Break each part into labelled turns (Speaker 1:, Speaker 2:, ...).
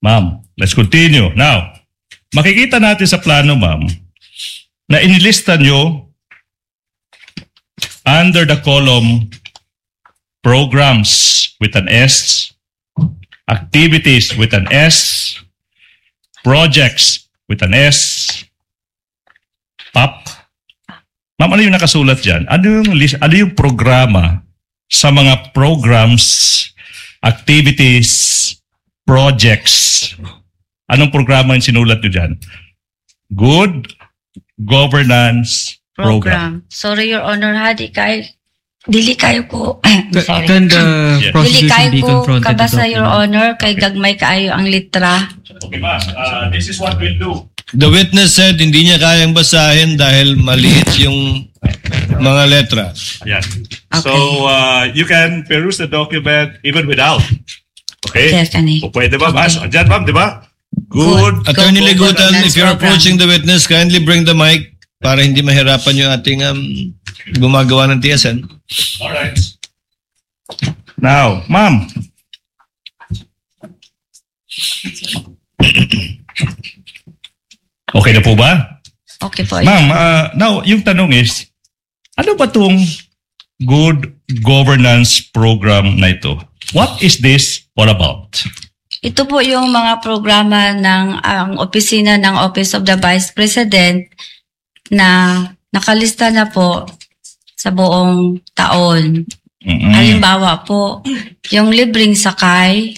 Speaker 1: Ma'am, let's continue. Now, makikita natin sa plano, ma'am, na inilista nyo under the column programs with an S, activities with an S, projects with an S, PAP. Ma'am, ano yung nakasulat dyan? Ano yung programa sa mga programs, activities, projects? Anong programa yung sinulat nyo dyan? Good Governance Program.
Speaker 2: Sorry, Your Honor, dili kayo ko. Sorry.
Speaker 3: Can the
Speaker 1: Yes.
Speaker 2: Dili
Speaker 3: prosecution
Speaker 2: kayo
Speaker 3: be
Speaker 2: ko
Speaker 3: confronted?
Speaker 2: kabasa,
Speaker 3: with
Speaker 2: Your
Speaker 3: document?
Speaker 2: Honor, kay gagmay kaayo ang litra.
Speaker 1: Okay, ma'am. This is what we'll do.
Speaker 4: The witness said hindi niya kayang basahin dahil maliit yung mga letra.
Speaker 1: Yeah.
Speaker 2: Okay.
Speaker 1: So, you can peruse the document even without. Okay?
Speaker 2: Yes, kani.
Speaker 1: O pwede ba, ma'am?
Speaker 2: Okay.
Speaker 1: Diyan, ma'am, di ba? Good.
Speaker 4: Attorney
Speaker 2: Go
Speaker 4: Legutan,
Speaker 2: governance
Speaker 4: if you're
Speaker 2: program.
Speaker 4: approaching the witness, kindly bring the mic para hindi mahirapan yung ating gumagawa ng TSN.
Speaker 1: Alright. Now, ma'am. Okay na po ba?
Speaker 2: Okay po.
Speaker 1: Ma'am, now, yung tanong is, ano ba itong Good Governance Program na ito? What is this all about?
Speaker 2: Ito po yung mga programa ng ang opisina ng Office of the Vice President na nakalista na po sa buong taon. Halimbawa po, yung libreng sakay,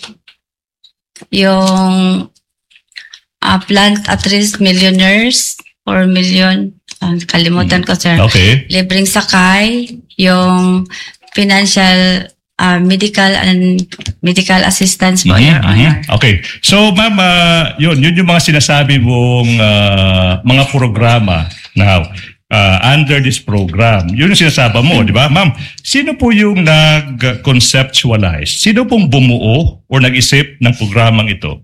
Speaker 2: yung plant at risk millionaires, 4 million, kalimutan ko sir.
Speaker 1: Okay.
Speaker 2: Libreng sakay, yung financial medical assistance po, Your Honor.
Speaker 1: Okay. So, ma'am, yun yung mga sinasabi mong mga programa now under this program. Yun yung sinasaba mo, di ba? Ma'am, sino po yung nag-conceptualize? Sino pong bumuo o nag-isip ng programang ito?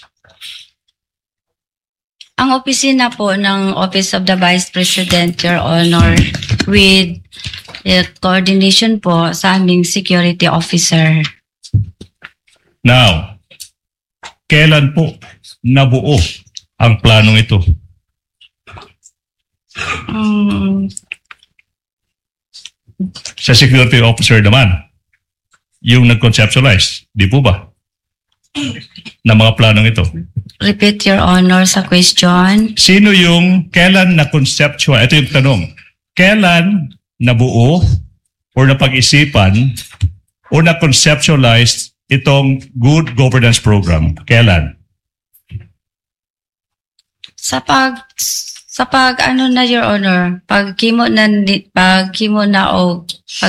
Speaker 2: Ang opisina po ng Office of the Vice President, Your Honor, with coordination po sa aming security officer.
Speaker 1: Now, kailan po nabuo ang planong ito? Sa security officer naman, yung nag-conceptualize, di po ba? Na mga planong ito.
Speaker 2: Repeat, Your Honor, sa question.
Speaker 1: Sino yung kailan na-conceptual? Ito yung tanong. Kailan nabuo o napag-isipan o na-conceptualize itong Good Governance Program? Kailan?
Speaker 2: Sa pag ano na, Your Honor, pag kimo na o